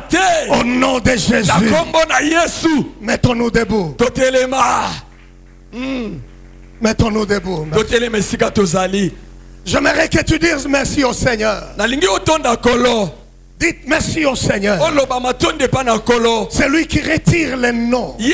Au nom de Jésus. Mettons-nous debout. Mettons-nous debout. J'aimerais que tu dises merci au Seigneur. Dites merci au Seigneur. C'est lui qui retire les noms. Dit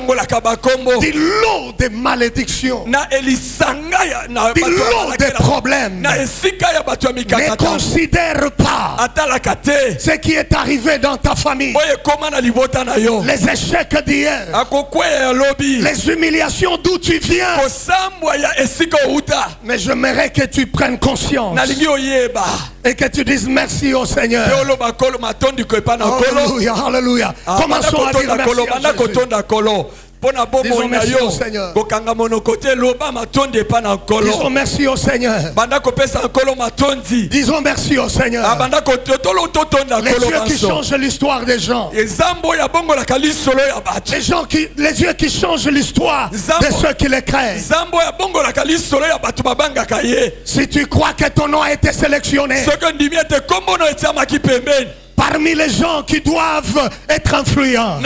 l'eau de malédiction. Dit l'eau des problèmes. Ne considère pas ce qui est arrivé dans ta famille. Les échecs d'hier. Les humiliations d'où tu viens. Mais j'aimerais que tu prennes conscience. Et que tu dises merci au Seigneur. Alléluia, alléluia. Commençons à dire merci à Jésus. Disons merci au Seigneur. Disons merci au Seigneur. Disons merci au Seigneur. Les dieux qui changent l'histoire des gens. Les dieux qui changent l'histoire de ceux qui les craignent. Si tu crois que ton nom a été sélectionné parmi les gens qui doivent être influents,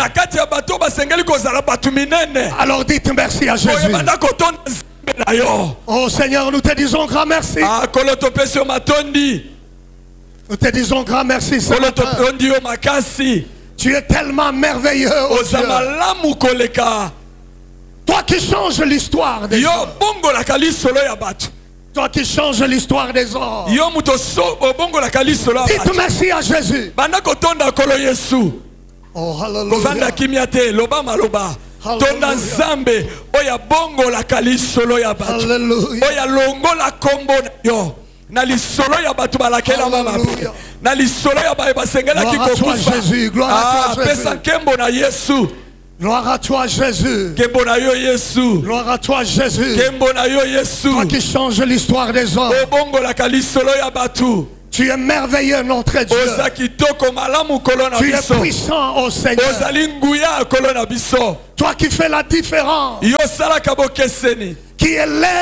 alors dites merci à Jésus. Oh Seigneur, nous te disons grand merci. Nous te disons grand merci, Seigneur. Tu es tellement merveilleux, oh Dieu. Toi qui changes l'histoire des gens. Toi qui changes l'histoire des hommes. Dites merci à Jésus. Oh, hallelujah. Tonda Nzambe oya bongo la kalisolo ya batu. Oya longo la kombo yo. Na lisolo ya batu balakela mama. Na lisolo ya ba basengela kikokufa. Gloire à toi Jésus. Pesa kembo na Yesu. Gloire à toi Jésus. Kembo na yo Yesu. Gloire à toi Jésus. Kembo na yo Yesu. Toi qui changes l'histoire des hommes. O bongo la kalisolo ya batu. Tu es merveilleux, notre Dieu. Tu es puissant, ô Seigneur. Toi qui fais la différence. Qui est